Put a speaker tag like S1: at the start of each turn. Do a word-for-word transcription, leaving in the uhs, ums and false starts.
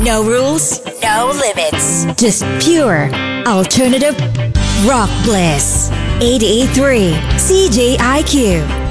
S1: No rules, no limits. Just pure alternative rock bliss. eighty-eight point three C J I Q.